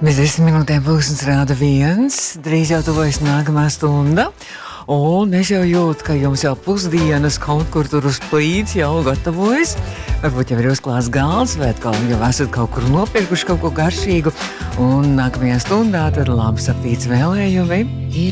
Bez 10 minūtēm pulkstenis rāda 1, drīz jau tuvojas nākamā stunda. Un es jau jūtu, ka jums jau pusdienas kaut kur tur uz plīts jau gatavojas. Varbūt jau ir uzklāts galds, vai jau esat kaut kur nopirkuši kaut ko garšīgu. Un nākamajā stundā tad labs aptīts vēlējumi. Ir